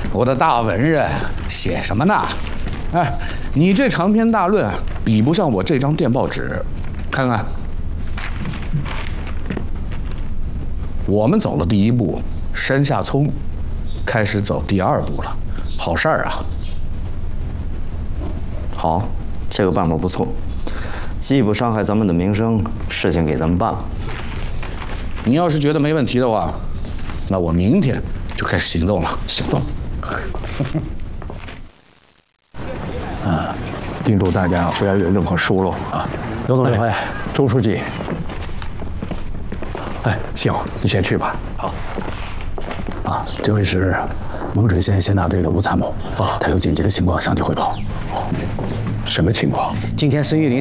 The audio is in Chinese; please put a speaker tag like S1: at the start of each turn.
S1: 我的大文人，写什么呢？哎，你这长篇大论比不上我这张电报纸，看看。我们走了第一步，山下聪开始走第二步了，好事儿啊！
S2: 好，这个办法不错，既不伤害咱们的名声，事情给咱们办了。
S1: 你要是觉得没问题的话，那我明天就开始行动了。
S3: 行动。叮嘱大家不要有任何疏漏啊！刘总指挥，周书记。哎，行，你先去吧。好。啊，这位是蒙水县县大队的吴参谋啊，他有紧急的情况向你汇报。什么情况？
S4: 今天孙玉林